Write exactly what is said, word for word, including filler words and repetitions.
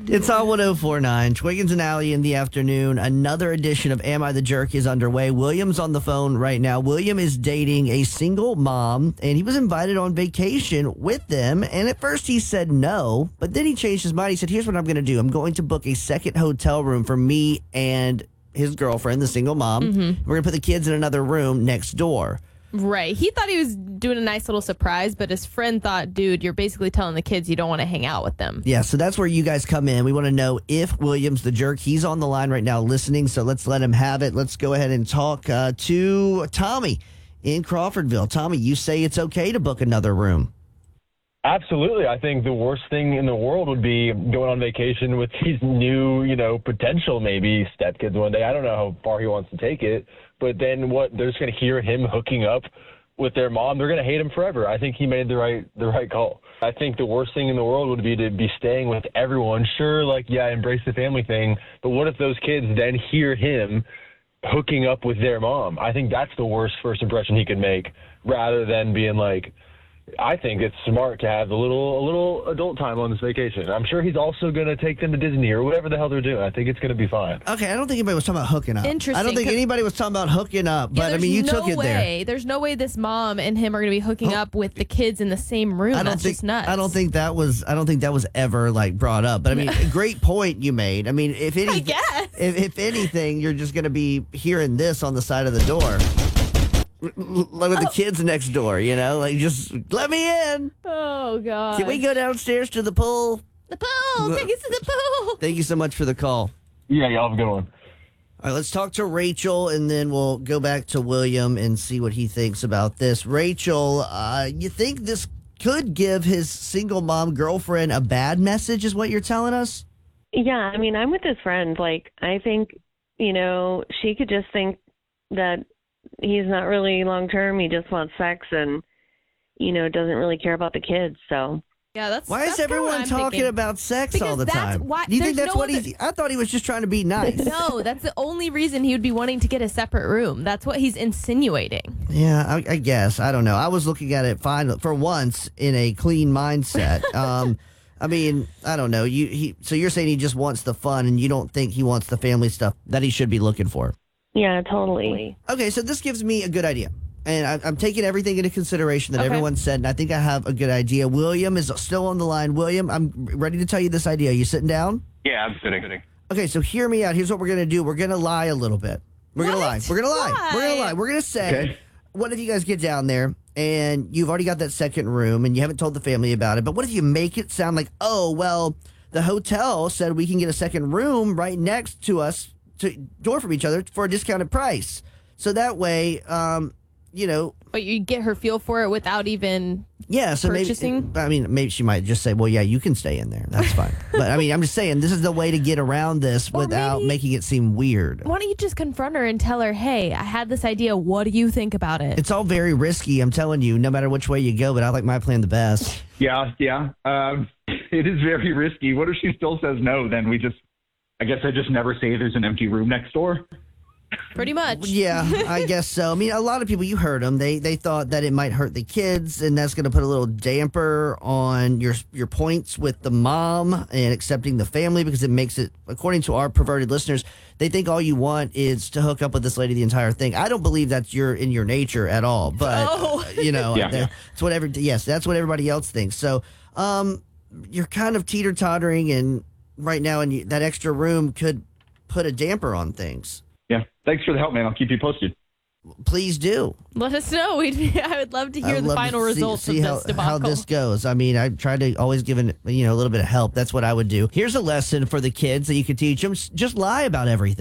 It's on one oh four point nine. Twiggins and Alley in the afternoon. Another edition of Am I the Jerk is underway. William's on the phone right now. William is dating a single mom, and he was invited on vacation with them. And at first he said no, but then he changed his mind. He said, here's what I'm going to do. I'm going to book a second hotel room for me and his girlfriend, the single mom. Mm-hmm. We're going to put the kids in another room next door. Right. He thought he was doing a nice little surprise, but his friend thought, dude, you're basically telling the kids you don't want to hang out with them. Yeah, so that's where you guys come in. We want to know if William's the jerk. He's on the line right now listening, so let's let him have it. Let's go ahead and talk uh, to Tommy in Crawfordville. Tommy, you say it's okay to book another room. Absolutely. I think the worst thing in the world would be going on vacation with these new, you know, potential maybe stepkids one day. I don't know how far he wants to take it, but then what? They're just going to hear him hooking up with their mom. They're going to hate him forever. I think he made the right the right call. I think the worst thing in the world would be to be staying with everyone. Sure, like, yeah, embrace the family thing, but what if those kids then hear him hooking up with their mom? I think that's the worst first impression he could make, rather than being like, I think it's smart to have a little a little adult time on this vacation. I'm sure he's also going to take them to Disney or whatever the hell they're doing. I think it's going to be fine. Okay, I don't think anybody was talking about hooking up. Interesting. I don't think anybody was talking about hooking up, but yeah, I mean, you no took it way. there. There's no way this mom and him are going to be hooking oh. up with the kids in the same room. I don't That's think, just nuts. I don't think that was. I don't think that was ever like brought up. But I mean, a great point you made. I mean, if any, I guess. If, if anything, you're just going to be hearing this on the side of the door. Like with the kids next door, you know, like just let me in. Oh, God. Can we go downstairs to the pool? The pool. Take us to the pool. Thank you so much for the call. Yeah, y'all have a good one. All right, let's talk to Rachel, and then we'll go back to William and see what he thinks about this. Rachel, uh, you think this could give his single mom girlfriend a bad message, is what you're telling us? Yeah, I mean, I'm with his friend. Like, I think, you know, she could just think that he's not really long-term. He just wants sex and, you know, doesn't really care about the kids. So, yeah, that's why that's is everyone talking thinking. about sex because all the that's time? Why, Do you think that's no what other... he's? I thought he was just trying to be nice. No, that's the only reason he would be wanting to get a separate room. That's what he's insinuating. Yeah, I, I guess. I don't know. I was looking at it fine for once in a clean mindset. um, I mean, I don't know. You he. So you're saying he just wants the fun, and you don't think he wants the family stuff that he should be looking for? yeah, totally. Okay, so this gives me a good idea. And I, I'm taking everything into consideration that Okay. everyone said, and I think I have a good idea. William is still on the line. William, I'm ready to tell you this idea. Are you sitting down? Yeah, I'm sitting. Okay, so hear me out. Here's what we're going to do. We're going to lie a little bit. We're going to lie. What? We're going to lie. Why? We're going to lie. We're going to say, Okay. what if you guys get down there and you've already got that second room and you haven't told the family about it, but what if you make it sound like, oh, well, the hotel said we can get a second room right next to us, to door from each other for a discounted price. So that way, um, you know, But you get her feel for it without even yeah, so purchasing? maybe, I mean, maybe she might just say, well, yeah, you can stay in there. That's fine. But I mean, I'm just saying, this is the way to get around this Or without maybe- making it seem weird. Why don't you just confront her and tell her, hey, I had this idea. What do you think about it? It's all very risky, I'm telling you, no matter which way you go, but I like my plan the best. Yeah, yeah. Um, it is very risky. What if she still says no? Then we just, I guess I just never say there's an empty room next door. Pretty much. Yeah, I guess so. I mean, a lot of people, you heard them, they they thought that it might hurt the kids, and that's going to put a little damper on your your points with the mom and accepting the family, because it makes it, according to our perverted listeners, they think all you want is to hook up with this lady the entire thing. I don't believe that's your in your nature at all, but, Oh. uh, you know, Yeah. that- it's whatever, yes, that's what everybody else thinks. So um, you're kind of teeter-tottering, and right now, and you, that extra room could put a damper on things. Yeah. Thanks for the help, man. I'll keep you posted. Please do. Let us know. We'd, I would love to hear I'd the love final to see- results see of how, this debacle. how this goes. I mean, I try to always give an, you know, a little bit of help. That's what I would do. Here's a lesson for the kids that you could teach them. Just lie about everything.